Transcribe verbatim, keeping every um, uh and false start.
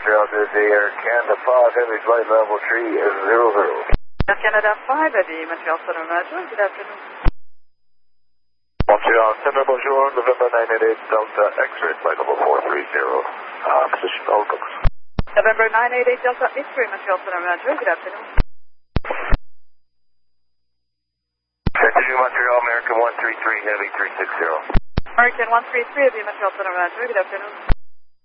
Montreal, this is Air Canada five, heavy flight level three zero zero. Air Canada five, heavy Montreal Center, Roger. Good afternoon. Montreal Center, bonjour, November nine eight eight Delta X-ray, flight level four three zero. Uh, position outlooks. November nine eight eight Delta X-ray, Montreal Center, Roger. Good afternoon. Center Montreal, American one three three, heavy three six zero. American one three three, heavy Montreal Center, Roger. Good afternoon.